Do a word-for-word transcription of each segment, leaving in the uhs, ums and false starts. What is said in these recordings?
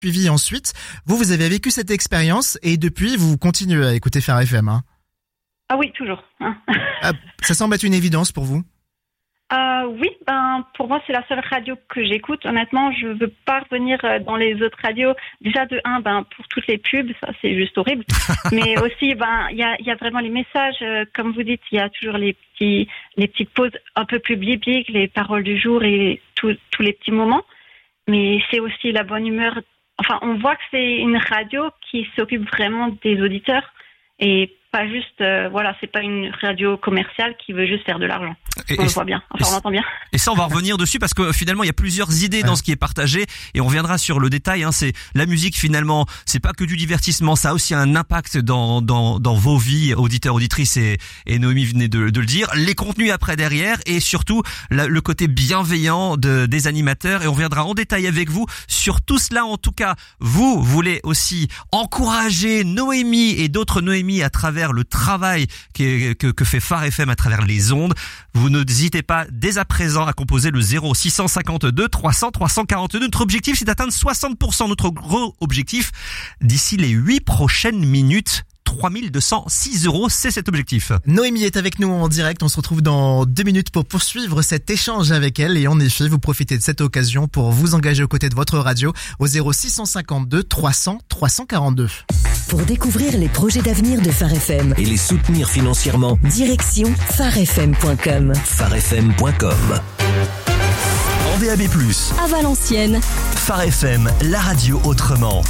suivi ensuite. Vous, vous avez vécu cette expérience et depuis, vous continuez à écouter Phare F M. Hein. Ah oui, toujours. Hein. Ah, ça semble être une évidence pour vous? Euh, oui, ben pour moi c'est la seule radio que j'écoute. Honnêtement, je veux pas revenir dans les autres radios. Déjà de un, ben pour toutes les pubs, ça c'est juste horrible. Mais aussi, ben il y a il y a vraiment les messages, euh, comme vous dites, il y a toujours les petits les petites pauses un peu plus bibliques, les paroles du jour et tous tous les petits moments. Mais c'est aussi la bonne humeur. Enfin, on voit que c'est une radio qui s'occupe vraiment des auditeurs et pas juste, euh, voilà, c'est pas une radio commerciale qui veut juste faire de l'argent. Et, on et, le voit bien, enfin on l'entend bien. Et ça, on va revenir dessus parce que finalement, il y a plusieurs idées ouais. dans ce qui est partagé et on reviendra sur le détail. Hein, c'est la musique finalement, c'est pas que du divertissement, ça a aussi un impact dans dans dans vos vies, auditeurs, auditrices et, et Noémie venait de, de le dire. Les contenus après derrière et surtout la, le côté bienveillant de des animateurs et on reviendra en détail avec vous sur tout cela. En tout cas, vous voulez aussi encourager Noémie et d'autres Noémies à travers le travail que, que, que fait Phare F M à travers les ondes. Vous n'hésitez pas dès à présent à composer le zéro six cent cinquante-deux trois cents trois cent quarante-deux. Notre objectif, c'est d'atteindre soixante pour cent. Notre gros objectif d'ici les huit prochaines minutes. trois mille deux cent six euros, c'est cet objectif. Noémie est avec nous en direct, on se retrouve dans deux minutes pour poursuivre cet échange avec elle et en effet, vous profitez de cette occasion pour vous engager aux côtés de votre radio au zéro six cent cinquante-deux trois cents trois cent quarante-deux. Pour découvrir les projets d'avenir de Phare F M et les soutenir financièrement, direction phare f m point com. phare f m point com. En D A B plus, à Valenciennes, Phare F M, la radio autrement.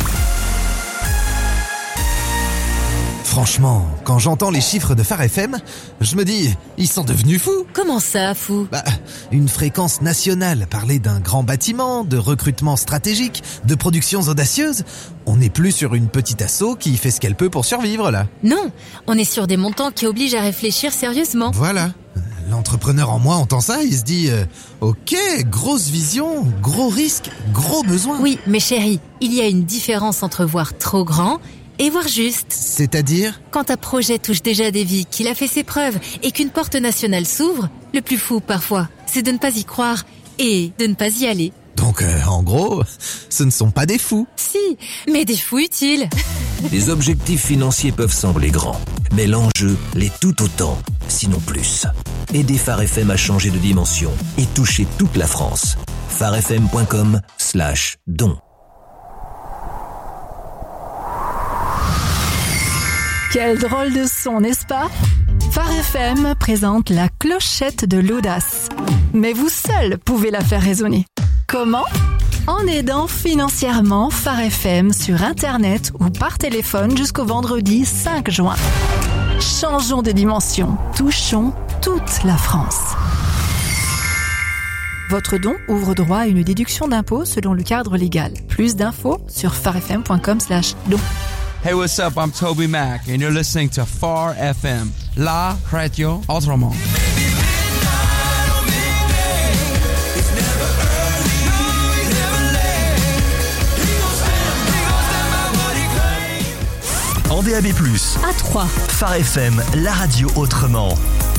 Franchement, quand j'entends les chiffres de Phare F M, je me dis, ils sont devenus fous. Comment ça, fou? Bah, une fréquence nationale, parler d'un grand bâtiment, de recrutement stratégique, de productions audacieuses. On n'est plus sur une petite asso qui fait ce qu'elle peut pour survivre, là. Non, on est sur des montants qui obligent à réfléchir sérieusement. Voilà. L'entrepreneur en moi entend ça, il se dit euh, « Ok, grosse vision, gros risque, gros besoin. » Oui, mais chérie, il y a une différence entre voir trop grand et voir juste. C'est-à-dire ? Quand un projet touche déjà des vies, qu'il a fait ses preuves et qu'une porte nationale s'ouvre, le plus fou parfois, c'est de ne pas y croire et de ne pas y aller. Donc, euh, en gros, ce ne sont pas des fous. Si, mais des fous utiles. Les objectifs financiers peuvent sembler grands, mais l'enjeu l'est tout autant, sinon plus. Aider Phare F M à changer de dimension et toucher toute la France. phare f m point com slash don. Quel drôle de son, n'est-ce pas ? Phare F M présente la clochette de l'audace. Mais vous seul pouvez la faire résonner. Comment ? En aidant financièrement Phare F M sur Internet ou par téléphone jusqu'au vendredi cinq juin. Changeons de dimension, touchons toute la France. Votre don ouvre droit à une déduction d'impôt selon le cadre légal. Plus d'infos sur phare f m point com slash don. Hey, what's up? I'm Toby Mac, and you're listening to Phare F M, la radio autrement. En D A B plus, à Troyes, Phare F M, la radio autrement.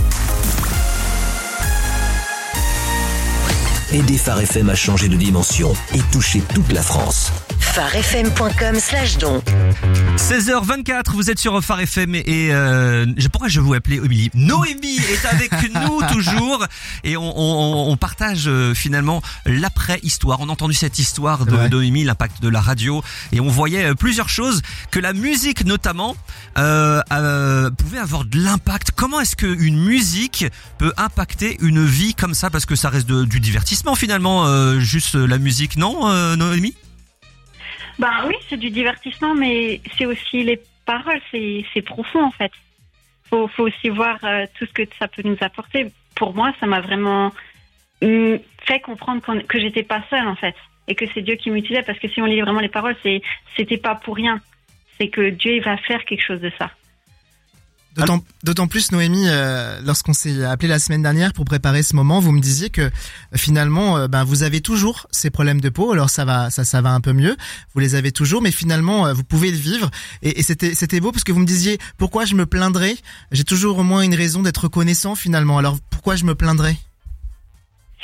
Aider Phare F M à changer de dimension et toucher toute la France. phare f m point com slash don. seize heures vingt-quatre, vous êtes sur Phare F M et euh, pourquoi je vous appelais Émilie ? Noémie est avec nous toujours et on, on, on partage euh, finalement l'après-histoire. On a entendu cette histoire de, de Noémie, l'impact de la radio et on voyait euh, plusieurs choses, que la musique notamment euh, euh, pouvait avoir de l'impact. Comment est-ce qu'une musique peut impacter une vie comme ça ? Parce que ça reste de, du divertissement finalement, euh, juste la musique, non euh, Noémie ? Ben oui, c'est du divertissement, mais c'est aussi les paroles, c'est, c'est profond en fait. Faut, faut aussi voir euh, tout ce que ça peut nous apporter. Pour moi, ça m'a vraiment mm, fait comprendre que j'étais pas seule en fait, et que c'est Dieu qui m'utilisait, parce que si on lit vraiment les paroles, c'est, c'était pas pour rien. C'est que Dieu il va faire quelque chose de ça. D'autant, d'autant plus, Noémie, euh, lorsqu'on s'est appelé la semaine dernière pour préparer ce moment, vous me disiez que euh, finalement, euh, ben vous avez toujours ces problèmes de peau. Alors ça va, ça, ça va un peu mieux. Vous les avez toujours, mais finalement, euh, vous pouvez le vivre. Et, et c'était, c'était beau parce que vous me disiez pourquoi je me plaindrais. J'ai toujours au moins une raison d'être reconnaissant finalement. Alors pourquoi je me plaindrais ?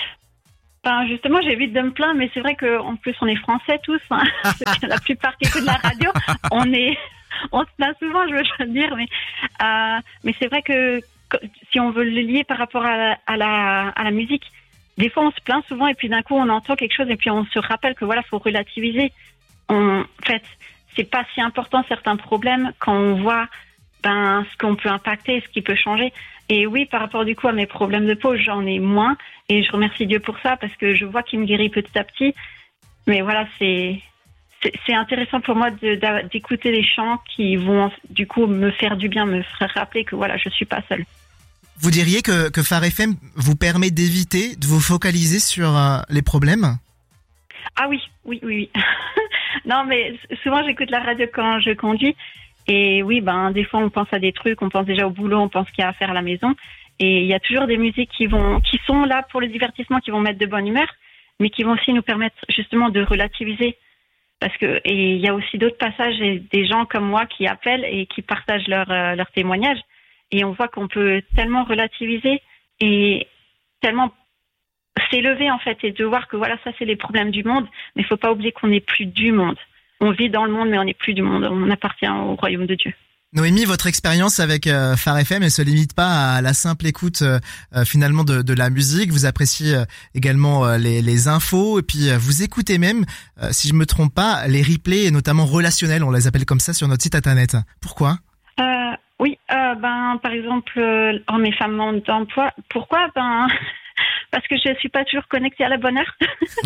Ben justement, j'évite de me plaindre, mais c'est vrai qu'en plus on est français tous, hein. La plupart qui écoutent la radio, on est, on se plaint souvent, je veux dire, mais euh, mais c'est vrai que si on veut le lier par rapport à la, à la à la musique, des fois on se plaint souvent et puis d'un coup on entend quelque chose et puis on se rappelle que voilà, faut relativiser. On, en fait, c'est pas si important certains problèmes quand on voit ben ce qu'on peut impacter, ce qui peut changer. Et oui, par rapport du coup à mes problèmes de peau, j'en ai moins et je remercie Dieu pour ça parce que je vois qu'il me guérit petit à petit. Mais voilà, c'est c'est, c'est intéressant pour moi de, de, d'écouter des chants qui vont du coup me faire du bien, me faire rappeler que voilà, je suis pas seule. Vous diriez que, que Phare F M vous permet d'éviter de vous focaliser sur euh, les problèmes ? Ah oui, oui, oui, oui. Non, mais souvent j'écoute la radio quand je conduis. Et oui, ben des fois on pense à des trucs, on pense déjà au boulot, on pense qu'il y a à faire à la maison. Et il y a toujours des musiques qui vont, qui sont là pour le divertissement, qui vont mettre de bonne humeur, mais qui vont aussi nous permettre justement de relativiser. Parce que et il y a aussi d'autres passages et des gens comme moi qui appellent et qui partagent leur euh, leur témoignage. Et on voit qu'on peut tellement relativiser et tellement s'élever en fait et de voir que voilà, ça c'est les problèmes du monde, mais il faut pas oublier qu'on n'est plus du monde. On vit dans le monde, mais on n'est plus du monde. On appartient au royaume de Dieu. Noémie, votre expérience avec euh, Phare F M, elle se limite pas à la simple écoute euh, finalement de, de la musique. Vous appréciez euh, également euh, les, les infos et puis euh, vous écoutez même, euh, si je me trompe pas, les replays et notamment relationnels. On les appelle comme ça sur notre site internet. Pourquoi ? euh, Oui, euh, ben par exemple, euh, en mes femmes d'emploi. Pourquoi ? Ben parce que je suis pas toujours connectée à la bonne heure.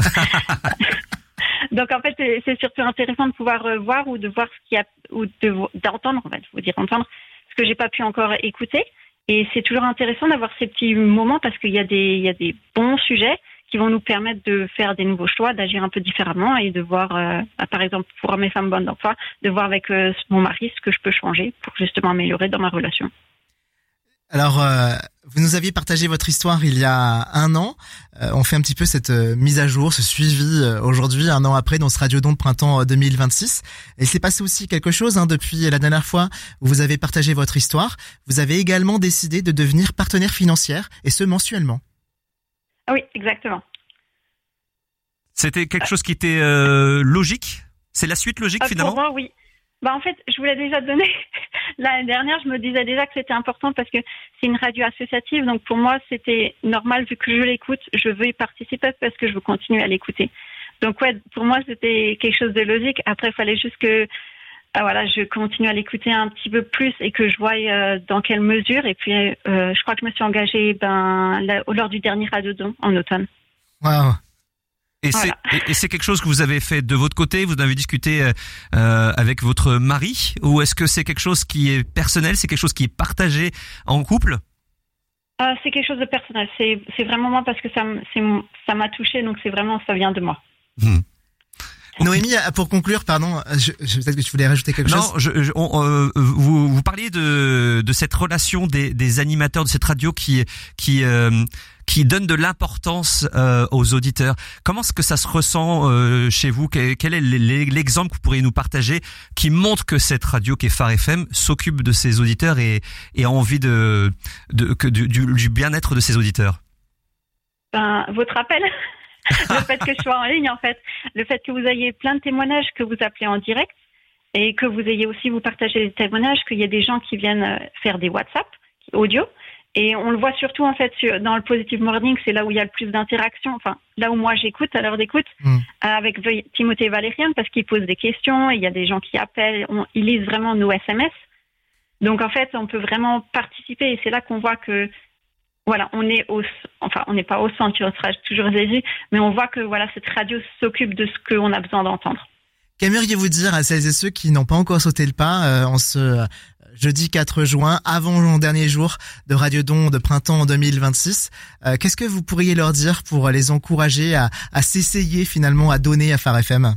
Donc en fait, c'est, c'est surtout intéressant de pouvoir euh, voir ou de voir ce qu'il y a ou de, d'entendre, en fait, faut dire entendre, ce que j'ai pas pu encore écouter. Et c'est toujours intéressant d'avoir ces petits moments parce qu'il y a des il y a des bons sujets qui vont nous permettre de faire des nouveaux choix, d'agir un peu différemment et de voir, euh, par exemple, pour mes femmes bonnes d'emploi, de voir avec euh, mon mari ce que je peux changer pour justement améliorer dans ma relation. Alors, euh, vous nous aviez partagé votre histoire il y a un an. Euh, on fait un petit peu cette euh, mise à jour, ce suivi euh, aujourd'hui, un an après, dans ce Radiodon de printemps deux mille vingt-six. Et il s'est passé aussi quelque chose hein, depuis la dernière fois où vous avez partagé votre histoire. Vous avez également décidé de devenir partenaire financière, et ce mensuellement. Ah oui, exactement. C'était quelque chose qui était euh, logique ? C'est la suite logique euh, finalement ? Pour moi, oui. Bah en fait, je vous l'ai déjà donné l'année dernière. Je me disais déjà que c'était important parce que c'est une radio associative. Donc pour moi, c'était normal vu que je l'écoute. Je veux y participer parce que je veux continuer à l'écouter. Donc ouais, pour moi, c'était quelque chose de logique. Après, il fallait juste que bah voilà, je continue à l'écouter un petit peu plus et que je voie euh, dans quelle mesure. Et puis, euh, je crois que je me suis engagée ben là, lors du dernier Radiodon en automne. Wow. Et, voilà. c'est, et, et c'est quelque chose que vous avez fait de votre côté, vous en avez discuté euh, avec votre mari, ou est-ce que c'est quelque chose qui est personnel, c'est quelque chose qui est partagé en couple ? euh, C'est quelque chose de personnel, c'est, c'est vraiment moi parce que ça, c'est, ça m'a touchée, donc c'est vraiment, ça vient de moi. Mmh. Noémie, pour conclure, pardon, je, je, peut-être que tu voulais rajouter quelque non, chose. Non, je, je, on, euh, vous, vous parliez de, de cette relation des, des animateurs de cette radio qui, qui, euh, qui donne de l'importance euh, aux auditeurs. Comment est-ce que ça se ressent euh, chez vous ? Quel, quel est l'exemple que vous pourriez nous partager qui montre que cette radio qui est Phare F M s'occupe de ses auditeurs et, et a envie de, de, que du, du, du bien-être de ses auditeurs ? Ben, votre appel le fait que je sois en ligne, en fait, le fait que vous ayez plein de témoignages, que vous appelez en direct et que vous ayez aussi, vous partagez des témoignages, qu'il y a des gens qui viennent faire des WhatsApp audio. Et on le voit surtout, en fait, dans le Positive Morning, c'est là où il y a le plus d'interaction. Enfin, là où moi j'écoute, à l'heure d'écoute, mmh. avec Timothée et Valériane, parce qu'ils posent des questions, et il y a des gens qui appellent, on, ils lisent vraiment nos S M S. Donc, en fait, on peut vraiment participer et c'est là qu'on voit que voilà, on est au, enfin, on n'est pas au centre, on sera toujours Jésus, mais on voit que voilà, cette radio s'occupe de ce qu'on a besoin d'entendre. Qu'aimeriez-vous dire à celles et ceux qui n'ont pas encore sauté le pas euh, en ce jeudi quatre juin, avant le dernier jour de Radiodon de printemps deux mille vingt-six euh, Qu'est-ce que vous pourriez leur dire pour les encourager à, à s'essayer finalement à donner à Phare F M ?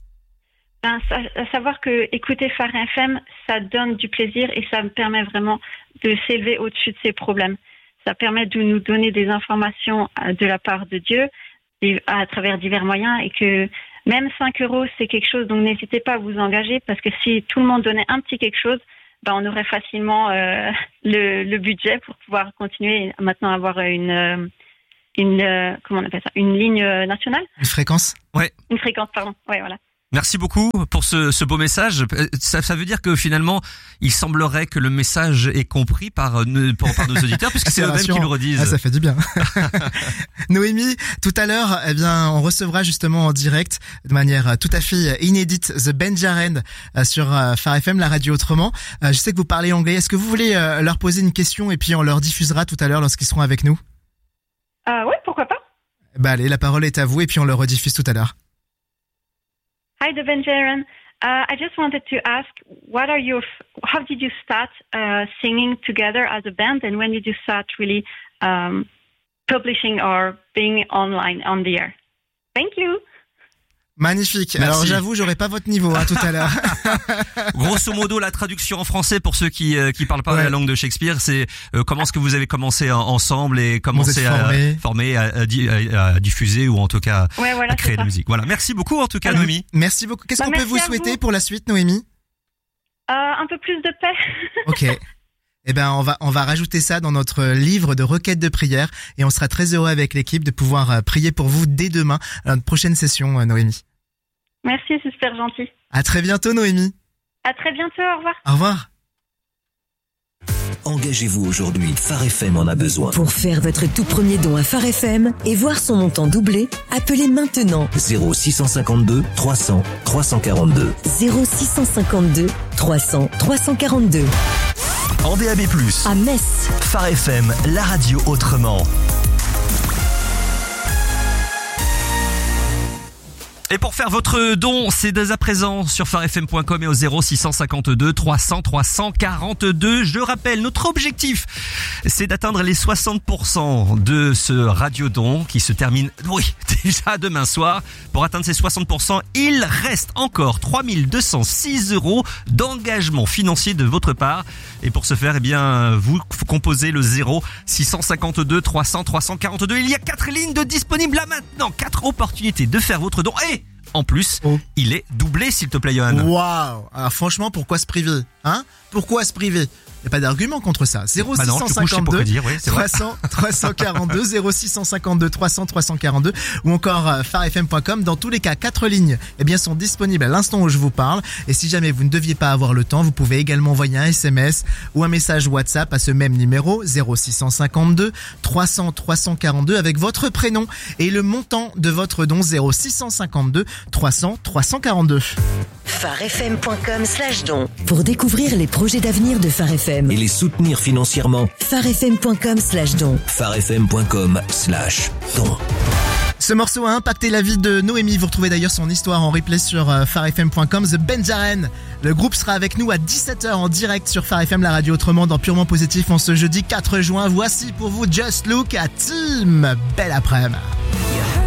Ben, à savoir que écouter Phare F M, ça donne du plaisir et ça me permet vraiment de s'élever au-dessus de ces problèmes. Ça permet de nous donner des informations de la part de Dieu à travers divers moyens et que même cinq euros, c'est quelque chose, donc n'hésitez pas à vous engager parce que si tout le monde donnait un petit quelque chose, ben on aurait facilement euh, le, le budget pour pouvoir continuer à maintenant avoir une, euh, une euh, comment on appelle ça, une ligne euh, nationale, Une fréquence. Ouais. une fréquence, pardon. Ouais, voilà. Merci beaucoup pour ce, ce beau message. Ça, ça veut dire que finalement, il semblerait que le message est compris par, par, par nos auditeurs, puisque c'est eux-mêmes qui le redisent. Ah, ça fait du bien. Noémie, tout à l'heure, eh bien, on recevra justement en direct, de manière tout à fait inédite, The Benjaren sur Phare F M, la radio autrement. Je sais que vous parlez anglais. Est-ce que vous voulez leur poser une question et puis on leur diffusera tout à l'heure lorsqu'ils seront avec nous? Euh, ouais, pourquoi pas. Bah allez, la parole est à vous et puis on le rediffuse tout à l'heure. Hi, the Benjaren. Uh, I just wanted to ask, what are your, how did you start uh, singing together as a band, and when did you start really um, publishing or being online on the air? Thank you. Magnifique. Merci. Alors j'avoue, j'aurai pas votre niveau hein, tout à l'heure. Grosso modo, la traduction en français pour ceux qui euh, qui parlent pas Ouais. la langue de Shakespeare, c'est euh, comment est-ce que vous avez commencé en- ensemble et commencé à formés. former, à, à, di- à- à diffuser ou en tout cas Ouais, voilà, à créer c'est de la ça. musique. Voilà. Merci beaucoup en tout cas, Voilà. Noémie. Merci beaucoup. Qu'est-ce Bah, qu'on peut merci vous à souhaiter vous. pour la suite, Noémie? Euh, un peu plus de paix. Ok. Eh ben, on va, on va rajouter ça dans notre livre de requêtes de prière et on sera très heureux avec l'équipe de pouvoir euh, prier pour vous dès demain à notre prochaine session, euh, Noémie. Merci, c'est super gentil. À très bientôt, Noémie. À très bientôt, au revoir. Au revoir. Engagez-vous aujourd'hui, Phare F M en a besoin. Pour faire votre tout premier don à Phare F M et voir son montant doubler, appelez maintenant zéro six cent cinquante-deux trois cents trois cent quarante-deux. zéro six cent cinquante-deux trois cents trois cent quarante-deux. En D A B plus, À Metz, Phare F M, la radio autrement. Et pour faire votre don, c'est dès à présent sur phare f m point com et au zéro six cent cinquante-deux trois cents trois cent quarante-deux. Je rappelle, notre objectif, c'est d'atteindre les soixante pour cent de ce radiodon qui se termine, oui, déjà demain soir. Pour atteindre ces soixante pour cent, il reste encore trois mille deux cent six euros d'engagement financier de votre part. Et pour ce faire, eh bien, vous composez le zéro six cent cinquante-deux trois cents trois cent quarante-deux. Il y a quatre lignes de disponibles là maintenant, quatre opportunités de faire votre don. Et en plus, Oh. il est doublé, s'il te plaît, Johan. Waouh. Alors franchement, pourquoi se priver? Hein? Pourquoi se priver? Y a pas d'argument contre ça. zéro Bah six non, cent du coup, je sais pas quoi cinquante-deux dire, oui, c'est vrai. trois cents trois cent quarante-deux, zéro six cent cinquante-deux trois cents trois cent quarante-deux ou encore euh, phare f m point com. Dans tous les cas, quatre lignes eh bien, sont disponibles à l'instant où je vous parle. Et si jamais vous ne deviez pas avoir le temps, vous pouvez également envoyer un S M S ou un message WhatsApp à ce même numéro zéro six cent cinquante-deux trois cents trois cent quarante-deux avec votre prénom et le montant de votre don zéro six cent cinquante-deux trois cents trois cent quarante-deux. phare f m point com slash don. Pour découvrir les projets d'avenir de Phare F M. Et les soutenir financièrement, phare f m point com slash don. phare f m point com slash don. Ce morceau a impacté la vie de Noémie. Vous retrouvez d'ailleurs son histoire en replay sur euh, phare f m point com. The Benjaren. Le groupe sera avec nous à dix-sept heures en direct sur Phare F M, la radio autrement, dans Purement Positif en ce jeudi quatre juin. Voici pour vous Just Look à Team. Belle après-midi.